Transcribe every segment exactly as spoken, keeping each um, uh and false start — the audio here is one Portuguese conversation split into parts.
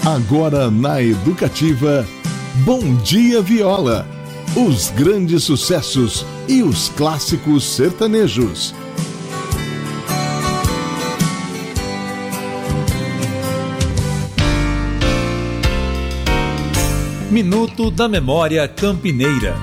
Agora na Educativa, Bom Dia Viola. Os grandes sucessos e os clássicos sertanejos. Minuto da Memória Campineira.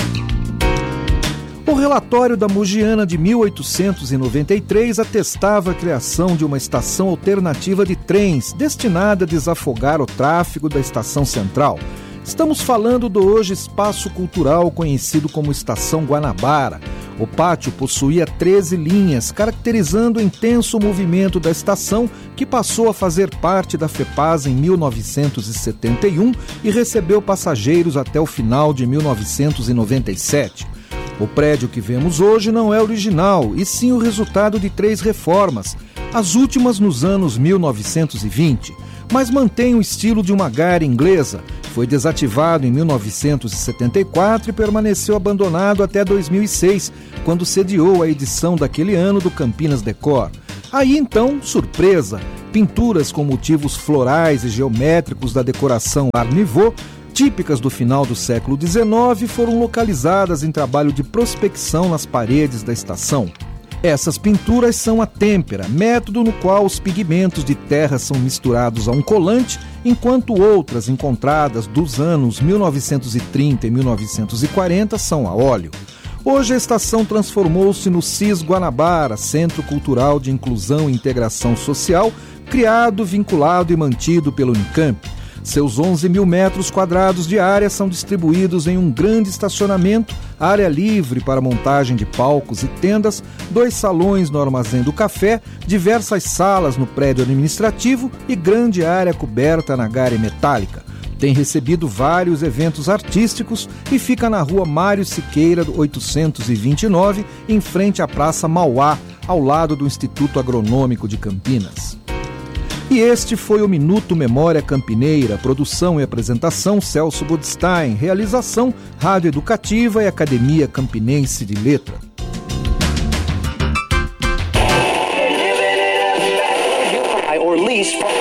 O relatório da Mugiana de mil oitocentos e noventa e três atestava a criação de uma estação alternativa de trens destinada a desafogar o tráfego da estação central. Estamos falando do hoje espaço cultural conhecido como Estação Guanabara. O pátio possuía treze linhas, caracterizando o intenso movimento da estação, que passou a fazer parte da FEPASA em mil novecentos e setenta e um e recebeu passageiros até o final de mil novecentos e noventa e sete. O prédio que vemos hoje não é original, e sim o resultado de três reformas, as últimas nos anos mil novecentos e vinte, mas mantém o estilo de uma gare inglesa. Foi desativado em mil novecentos e setenta e quatro e permaneceu abandonado até dois mil e seis, quando sediou a edição daquele ano do Campinas Decor. Aí então, surpresa, pinturas com motivos florais e geométricos da decoração Art Nouveau, típicas do final do século dezenove, foram localizadas em trabalho de prospecção nas paredes da estação. Essas pinturas são a têmpera, método no qual os pigmentos de terra são misturados a um colante, enquanto outras encontradas dos anos mil novecentos e trinta e mil novecentos e quarenta são a óleo. Hoje a estação transformou-se no C I S Guanabara, Centro Cultural de Inclusão e Integração Social, criado, vinculado e mantido pelo Unicamp. Seus onze mil metros quadrados de área são distribuídos em um grande estacionamento, área livre para montagem de palcos e tendas, dois salões no Armazém do Café, diversas salas no prédio administrativo e grande área coberta na gare metálica. Tem recebido vários eventos artísticos e fica na rua Mário Siqueira, oitocentos e vinte e nove, em frente à Praça Mauá, ao lado do Instituto Agronômico de Campinas. E este foi o Minuto Memória Campineira, produção e apresentação Celso Budstein, realização Rádio Educativa e Academia Campinense de Letra. Or lease